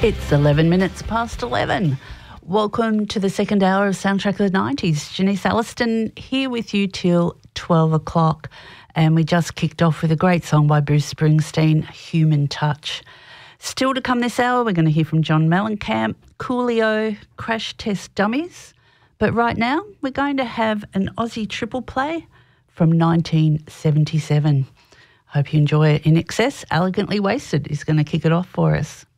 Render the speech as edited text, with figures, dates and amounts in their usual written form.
It's 11 minutes past 11. Welcome to the second hour of Soundtrack of the 90s. Janice Alliston here with you till 12 o'clock. And we just kicked off with a great song by Bruce Springsteen, Human Touch. Still to come this hour, we're going to hear from John Mellencamp, Coolio, Crash Test Dummies. But right now, we're going to have an Aussie triple play from 1977. Hope you enjoy it. In Excess, Elegantly Wasted is going to kick it off for us.